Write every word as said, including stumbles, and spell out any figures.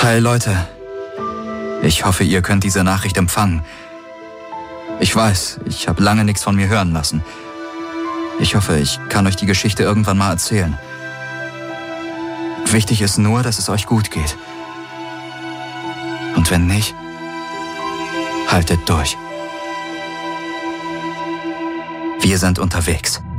Hi Leute, ich hoffe, ihr könnt diese Nachricht empfangen. Ich weiß, ich habe lange nichts von mir hören lassen. Ich hoffe, ich kann euch die Geschichte irgendwann mal erzählen. Wichtig ist nur, dass es euch gut geht. Und wenn nicht, haltet durch. Wir sind unterwegs.